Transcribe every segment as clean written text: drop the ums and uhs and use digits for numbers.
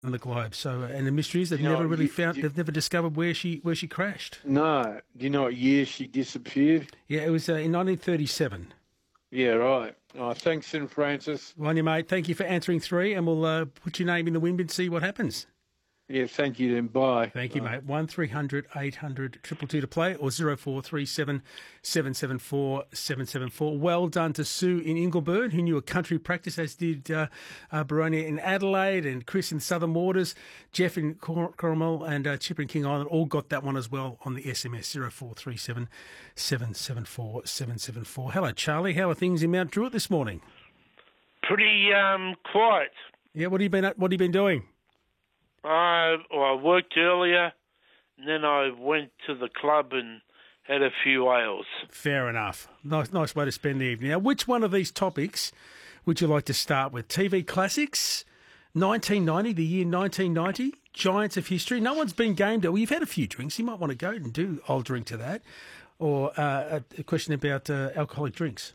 on the globe. So, and the mystery is they've never really they've never discovered where she crashed. No. Do you know what year she disappeared? Yeah, it was in 1937. Yeah, right. Oh, thanks, St. Francis. Well, on you, mate. Thank you for answering three, and we'll put your name in the wind and see what happens. Yeah, thank you then. Bye. Thank you, mate. 1300 800 222 to play, or 0437 774 774. Well done to Sue in Ingleburn, who knew a country practice, as did Baronia in Adelaide, and Chris in Southern Waters, Jeff in Coromel, and Chipper in King Island all got that one as well on the SMS 0437 774 774. Hello, Charlie. How are things in Mount Druitt this morning? Pretty quiet. Yeah, what have you been doing? I worked earlier, and then I went to the club and had a few ales. Fair enough. Nice way to spend the evening. Now, which one of these topics would you like to start with? TV classics, 1990, the year 1990, Giants of history. No one's been gamed. Well, you've had a few drinks. You might want to go and do I'll drink to that. Or a question about alcoholic drinks.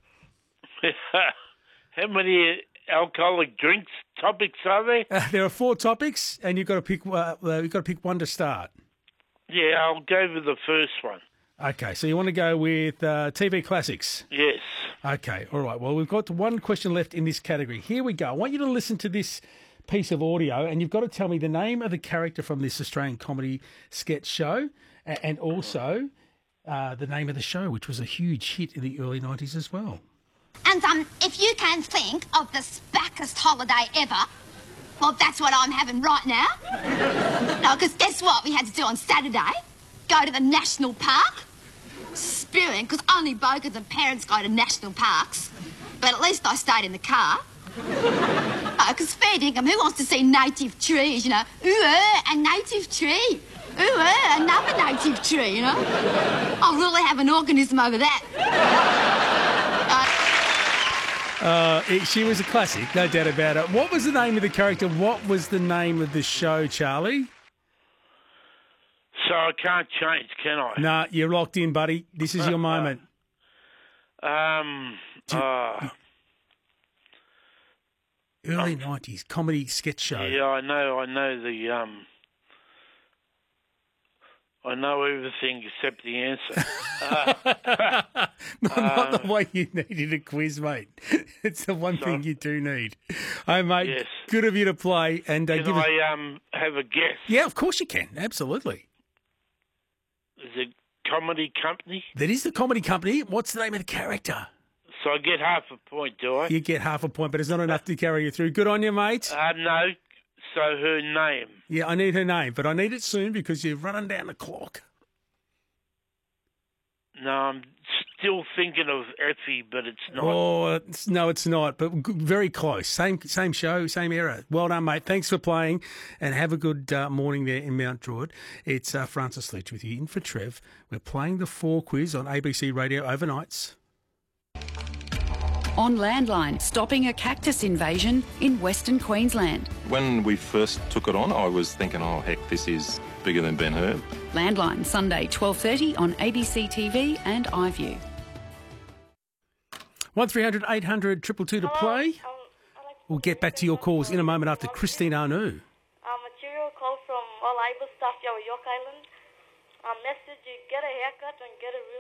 How many alcoholic drinks topics are there? There are 4 topics, and you've got to pick one to start. Yeah, I'll go with the first one. Okay, so you want to go with TV classics? Yes. Okay, all right. Well, we've got one question left in this category. Here we go. I want you to listen to this piece of audio, and you've got to tell me the name of the character from this Australian comedy sketch show, and also the name of the show, which was a huge hit in the early 90s as well. And if you can think of the spackest holiday ever, well, that's what I'm having right now. No, because guess what we had to do on Saturday? Go to the national park. Spewing, because only bokers and parents go to national parks. But at least I stayed in the car. Because fair dinkum, who wants to see native trees, you know? Ooh, a native tree. Ooh, another native tree, you know? I'll really have an organism over that. She was a classic, no doubt about it. What was the name of the character? What was the name of the show, Charlie? So I can't change, can I? Nah, you're locked in, buddy. This is your moment. Early 90s comedy sketch show. Yeah, I know I know everything except the answer. Not the way you needed a quiz, mate. It's the one thing you do need. Hey, mate, yes. Good of you to play. And Can I have a guess? Yeah, of course you can. Absolutely. Is it comedy company? That is the comedy company. What's the name of the character? So I get half a point, do I? You get half a point, but it's not enough to carry you through. Good on you, mate. No. So her name. Yeah, I need her name, but I need it soon because you're running down the clock. No, I'm still thinking of Effie, but it's not. Oh, no, it's not, but very close. Same show, same era. Well done, mate. Thanks for playing, and have a good morning there in Mount Druitt. It's Francis Leach with you in for Trev. We're playing the 4 quiz on ABC Radio overnights. On Landline, stopping a cactus invasion in Western Queensland. When we first took it on, I was thinking, oh, heck, this is bigger than Ben Hur. Landline, Sunday, 12:30 on ABC TV and iView. 1300 800 222 to play. We'll get back to your calls in a moment after Christine Arnoux. Material call from All Able Staff, York Island. Message, you get a haircut and get a real